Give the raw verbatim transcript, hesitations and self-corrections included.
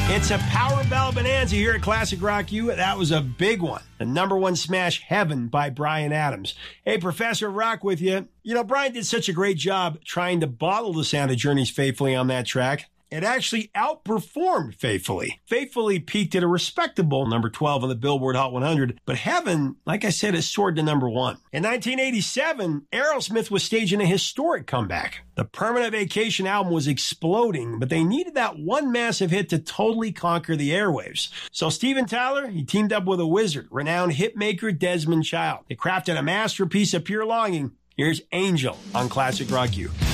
It's a power ballad bonanza here at Classic Rock U. That was a big one. The number one smash, Heaven by Bryan Adams. Hey, Professor Rock with you. You know, Bryan did such a great job trying to bottle the sound of Journey's Faithfully on that track. It actually outperformed Faithfully. Faithfully peaked at a respectable number twelve on the Billboard Hot one hundred, but Heaven, like I said, has soared to number one. In nineteen eighty-seven, Aerosmith was staging a historic comeback. The Permanent Vacation album was exploding, but they needed that one massive hit to totally conquer the airwaves. So Steven Tyler, he teamed up with a wizard, renowned hitmaker Desmond Child. They crafted a masterpiece of pure longing. Here's Angel on Classic Rock U.